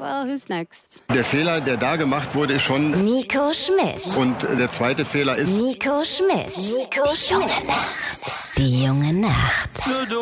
Well, who's next? Der Fehler, der da gemacht wurde, ist schon... Nico Schmidt. Und der zweite Fehler ist... Nico Schmidt. Nico Schmidt. Die junge Nacht. Die junge Nacht.